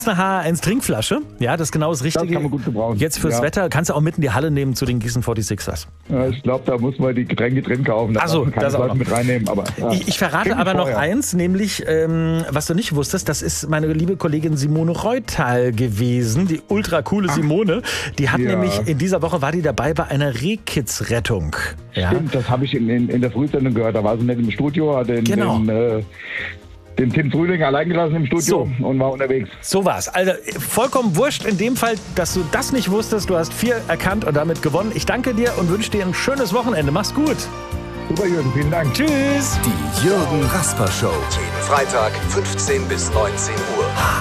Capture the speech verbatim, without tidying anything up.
Eine H A eins Trinkflasche, ja, das ist genau das Richtige. Das kann man gut gebrauchen. Jetzt fürs ja. Wetter kannst du auch mit in die Halle nehmen zu den Gießen forty-sixers. Ja, ich glaube, da muss man die Getränke drin kaufen. Da Achso, kann das auch noch. mit reinnehmen. Aber, ja. ich, ich verrate aber noch vorher. eins, nämlich, ähm, was du nicht wusstest, das ist meine liebe Kollegin Simone Reutal gewesen, die ultra coole Ach. Simone. Die hat Ja. nämlich, in dieser Woche war die dabei bei einer Rehkids-Rettung. Ja? Stimmt, das habe ich in, in, in der Frühsendung gehört. Da war sie nicht im Studio, hat den, Genau. den, äh, den Tim Frühling allein gelassen im Studio So. und war unterwegs. So war's. Also vollkommen wurscht in dem Fall, dass du das nicht wusstest. Du hast vier erkannt und damit gewonnen. Ich danke dir und wünsche dir ein schönes Wochenende. Mach's gut. Super, Jürgen, vielen Dank. Tschüss. Die Jürgen Rasper Show. Jeden Freitag fünfzehn bis neunzehn Uhr.